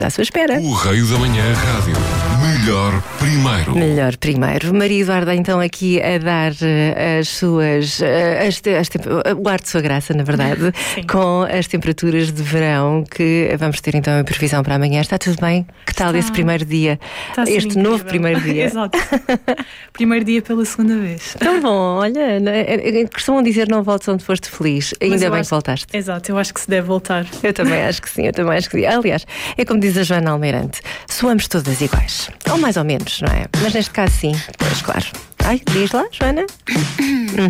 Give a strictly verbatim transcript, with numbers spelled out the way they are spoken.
À sua espera. Correio da Manhã Rádio. Melhor primeiro. Melhor primeiro. Maria Eduarda, então, aqui a dar uh, as suas. Uh, as, as temp- o ar de sua graça, na verdade, Sim. com as temperaturas de verão que vamos ter então em previsão para amanhã. Está tudo bem? Que tal Está. esse primeiro dia? Está a ser Este incrível. novo primeiro dia? Exato. Primeiro dia pela segunda vez. Tão bom, olha, não é- é- costumam dizer não voltes onde foste feliz. Mas Ainda eu bem acho- que voltaste. Exato, eu acho que se deve voltar. Eu também acho que sim, eu também acho que sim. Aliás, é como diz a Joana Almeirante: soamos todas iguais. Ou mais ou menos, não é? Mas neste caso, sim, pois claro. Ai, diz lá, Joana.